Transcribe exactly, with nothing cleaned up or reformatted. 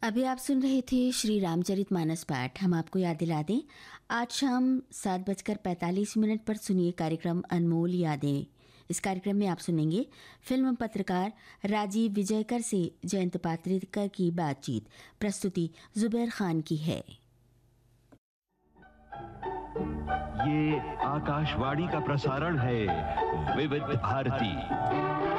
अभी आप सुन रहे थे श्री रामचरितमानस पाठ। हम आपको याद दिला दें, आज शाम सात बजकर पैंतालीस मिनट पर सुनिए कार्यक्रम अनमोल यादें। इस कार्यक्रम में आप सुनेंगे फिल्म पत्रकार राजीव विजयकर से जयंत पात्रिकर की बातचीत। प्रस्तुति जुबैर खान की है। ये आकाशवाणी का प्रसारण है विविध भारती।